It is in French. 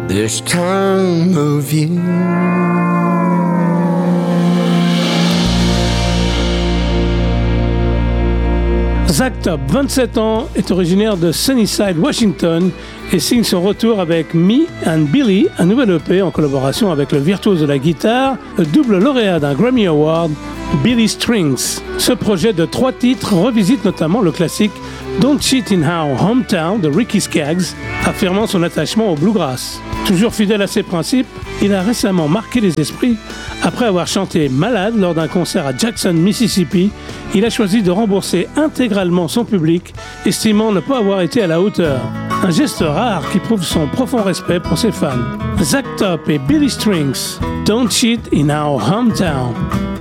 this time of year. Zach Top, 27 ans, est originaire de Sunnyside, Washington et signe son retour avec Me and Billy, un nouvel EP en collaboration avec le virtuose de la guitare, le double lauréat d'un Grammy Award, Billy Strings. Ce projet de 3 titres revisite notamment le classique Don't Cheat in Our Hometown de Ricky Skaggs, affirmant son attachement au bluegrass. Toujours fidèle à ses principes, il a récemment marqué les esprits. Après avoir chanté Malade lors d'un concert à Jackson, Mississippi, il a choisi de rembourser intégralement son public, estimant ne pas avoir été à la hauteur. Un geste rare qui prouve son profond respect pour ses fans. Zach Top et Billy Strings, Don't Cheat in Our Hometown.